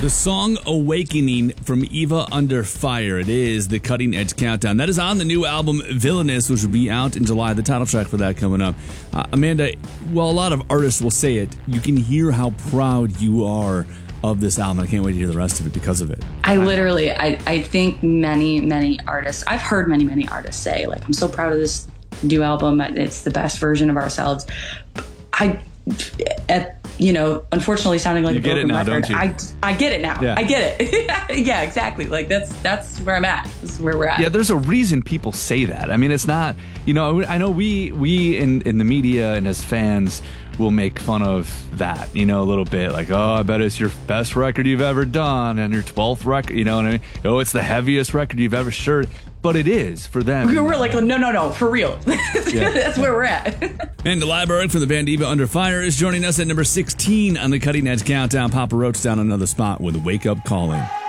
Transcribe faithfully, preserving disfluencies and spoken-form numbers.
The song Awakening from Eva Under Fire. It is the Cutting Edge Countdown. That is on the new album Villainous, which will be out in July. The title track for that coming up. Uh, Amanda, well, a lot of artists will say it. You can hear how proud you are of this album. I can't wait to hear the rest of it because of it. I literally, I, I think many, many artists, I've heard many, many artists say, like, I'm so proud of this new album. It's the best version of ourselves. I, at, you know, unfortunately sounding like you a get broken it now, record, don't you? I, I get it now. Yeah. I get it. Yeah, exactly. Like, that's that's where I'm at. This is where we're at. Yeah, there's a reason people say that. I mean, it's not, you know, I know we we in, in the media and as fans will make fun of that, you know, a little bit. Like, oh, I bet it's your best record you've ever done and your twelfth record, you know what I mean? Oh, it's the heaviest record you've ever sure. But it is for them. We're like, no, no, no, for real. Yeah. That's where we're at. And Eli Berg from the band Eva Under Fire is joining us at number sixteen on the Cutting Edge Countdown. Papa Roach down another spot with Wake Up Calling.